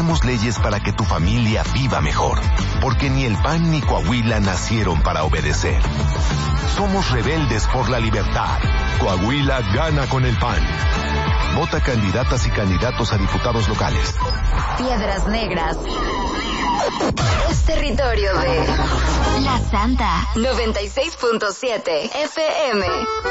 tenemos leyes para que tu familia viva mejor, porque ni el PAN ni Coahuila nacieron para obedecer. Somos rebeldes por la libertad. Coahuila gana con el PAN. Vota candidatas y candidatos a diputados locales. Piedras Negras es territorio de La Santa 96.7 FM.